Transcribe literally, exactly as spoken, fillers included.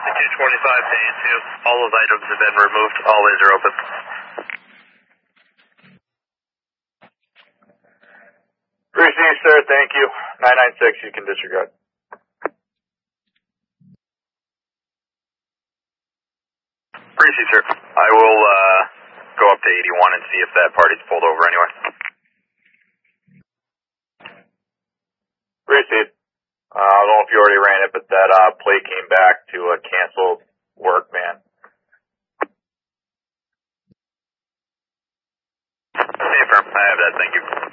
two twenty-five to A two. All those items have been removed. All lanes are open. Received, sir. Thank you. nine nine six, you can disregard. Received, sir. I will uh, go up to eighty-one and see if that party's pulled over anyway. Received. Uh, I don't know if you already ran it, but that uh, plate came back to a canceled work van. Hey, firm. I have that. Thank you.